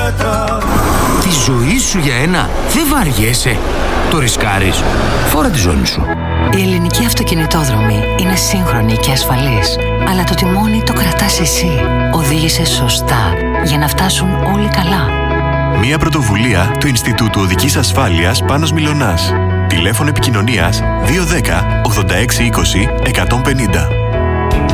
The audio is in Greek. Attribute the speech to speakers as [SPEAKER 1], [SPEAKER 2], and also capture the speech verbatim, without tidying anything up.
[SPEAKER 1] μέτρα.
[SPEAKER 2] Τη ζωή σου για ένα δεν βαριέσαι. Το ρισκάρεις. Φόρα τη ζώνη σου.
[SPEAKER 3] Η ελληνική αυτοκινητόδρομη είναι σύγχρονη και ασφαλής. Αλλά το τιμόνι το κρατάς εσύ. Οδήγησε σωστά για να φτάσουν όλοι καλά.
[SPEAKER 4] Μία πρωτοβουλία του Ινστιτούτου Οδικής Ασφάλειας Πάνος Μιλωνάς. Τηλέφωνο επικοινωνίας δύο ένα μηδέν ογδόντα έξι είκοσι εκατόν πενήντα.